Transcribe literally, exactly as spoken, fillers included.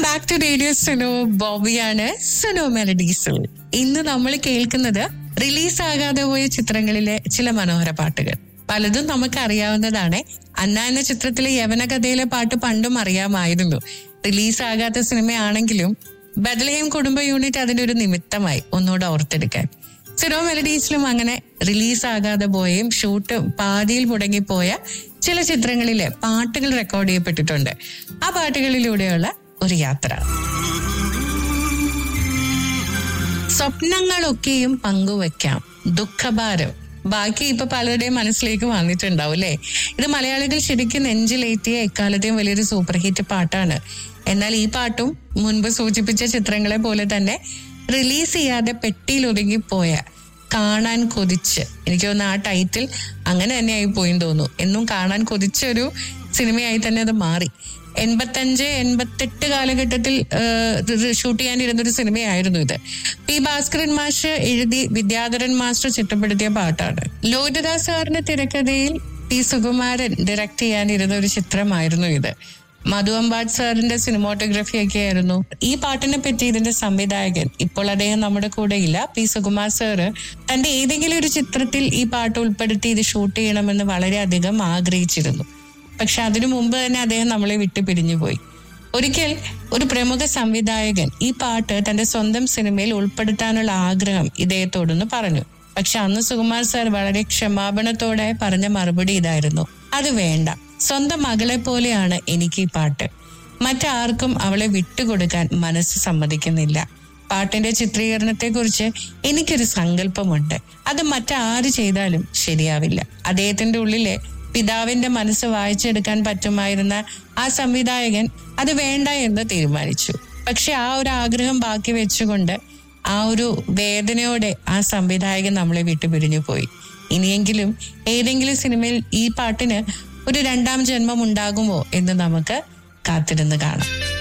Back to radio Suno. ബോബിയാണ് Suno മെലഡീസിൽ. ഇന്ന് നമ്മൾ കേൾക്കുന്നത് റിലീസാകാതെ പോയ ചിത്രങ്ങളിലെ ചില മനോഹര പാട്ടുകൾ. പലതും നമുക്ക് അറിയാവുന്നതാണ്. അന്ന എന്ന ചിത്രത്തിലെ യവന കഥയിലെ പാട്ട് പണ്ടും അറിയാമായിരുന്നു. റിലീസാകാത്ത സിനിമയാണെങ്കിലും ബദലഹേം കുടുംബ യൂണിറ്റ് അതിന്റെ ഒരു നിമിത്തമായി ഒന്നുകൂടെ ഓർത്തെടുക്കാൻ. സുനോ മെലഡീസിലും അങ്ങനെ റിലീസാകാതെ പോയും ഷൂട്ട് പാതിയിൽ മുടങ്ങിപ്പോയ ചില ചിത്രങ്ങളിലെ പാട്ടുകൾ റെക്കോർഡ് ചെയ്യപ്പെട്ടിട്ടുണ്ട്. ആ പാട്ടുകളിലൂടെയുള്ള ഒരു യാത്ര. സ്വപ്നങ്ങളൊക്കെയും പങ്കുവെക്കാം, ദുഃഖഭാരം. ബാക്കി ഇപ്പൊ പലരുടെയും മനസ്സിലേക്ക് വന്നിട്ടുണ്ടാവും അല്ലെ. ഇത് മലയാളികൾ ശരിക്കും നെഞ്ചിലേറ്റിയ എക്കാലത്തെയും വലിയൊരു സൂപ്പർ ഹിറ്റ് പാട്ടാണ്. എന്നാൽ ഈ പാട്ടും മുൻപ് സൂചിപ്പിച്ച ചിത്രങ്ങളെ പോലെ തന്നെ റിലീസ് ചെയ്യാതെ പെട്ടിയിൽ ഒതുങ്ങിപ്പോയ കാണാൻ കൊതിച്ച്, എനിക്ക് തോന്നുന്നു ആ ടൈറ്റിൽ അങ്ങനെ തന്നെയായി പോയിന്ന് തോന്നുന്നു. എന്നും കാണാൻ കൊതിച്ചൊരു സിനിമയായി തന്നെ അത് മാറി. എൺപത്തഞ്ച് എൺപത്തെട്ട് കാലഘട്ടത്തിൽ ഷൂട്ട് ചെയ്യാനിരുന്നൊരു സിനിമയായിരുന്നു ഇത്. പി ഭാസ്കരൻ മാസ്റ്റർ എഴുതി വിദ്യാധരൻ മാസ്റ്റർ ചിട്ടപ്പെടുത്തിയ പാട്ടാണ്. ലോഹിതദാസ് സാറിന്റെ തിരക്കഥയിൽ പി സുകുമാരൻ ഡയറക്ട് ചെയ്യാനിരുന്ന ഒരു ചിത്രമായിരുന്നു ഇത്. മധു അമ്പാട് സാറിന്റെ സിനിമാറ്റോഗ്രഫി ഒക്കെ ആയിരുന്നു. ഈ പാട്ടിനെ പറ്റി ഇതിന്റെ സംവിധായകൻ, ഇപ്പോൾ അദ്ദേഹം നമ്മുടെ കൂടെ ഇല്ല, പി സുകുമാർ സാറ് തന്റെ ഏതെങ്കിലും ഒരു ചിത്രത്തിൽ ഈ പാട്ട് ഉൾപ്പെടുത്തി ഇത് ഷൂട്ട് ചെയ്യണമെന്ന് വളരെയധികം ആഗ്രഹിച്ചിരുന്നു. പക്ഷെ അതിനു മുമ്പ് തന്നെ അദ്ദേഹം നമ്മളെ വിട്ടു പിരിഞ്ഞുപോയി. ഒരിക്കൽ ഒരു പ്രമുഖ സംവിധായകൻ ഈ പാട്ട് തന്റെ സ്വന്തം സിനിമയിൽ ഉൾപ്പെടുത്താനുള്ള ആഗ്രഹം ഇദ്ദേഹത്തോടൊന്ന് പറഞ്ഞു. പക്ഷെ അന്ന് സുകുമാർ സാർ വളരെ ക്ഷമാപണത്തോടെ പറഞ്ഞ മറുപടി ഇതായിരുന്നു: അത് വേണ്ട, സ്വന്തം മകളെ പോലെയാണ് എനിക്ക് ഈ പാട്ട്. മറ്റാർക്കും അവളെ വിട്ടുകൊടുക്കാൻ മനസ്സ് സമ്മതിക്കുന്നില്ല. പാട്ടിന്റെ ചിത്രീകരണത്തെ കുറിച്ച് എനിക്കൊരു സങ്കല്പമുണ്ട്. അത് മറ്റാര് ചെയ്താലും ശരിയാവില്ല. അദ്ദേഹത്തിന്റെ ഉള്ളിലെ പിതാവിന്റെ മനസ്സ് വായിച്ചെടുക്കാൻ പറ്റുമായിരുന്ന ആ സംവിധായകൻ അത് വേണ്ട എന്ന് തീരുമാനിച്ചു. പക്ഷെ ആ ഒരു ആഗ്രഹം ബാക്കി വെച്ചുകൊണ്ട് ആ ഒരു വേദനയോടെ ആ സംവിധായകൻ നമ്മളെ വിട്ടുപിരിഞ്ഞു പോയി. ഇനിയെങ്കിലും ഏതെങ്കിലും സിനിമയിൽ ഈ പാട്ടിന് ഒരു രണ്ടാം ജന്മം ഉണ്ടാകുമോ എന്ന് നമുക്ക് കാത്തിരുന്ന് കാണാം.